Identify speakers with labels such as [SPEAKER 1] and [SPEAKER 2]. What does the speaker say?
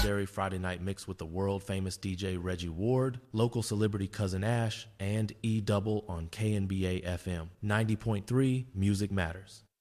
[SPEAKER 1] legendary Friday Night Mix with the world-famous DJ Reggie Ward, local celebrity Cousin Ash, and E-Double on KNBA FM. 90.3 Music Matters.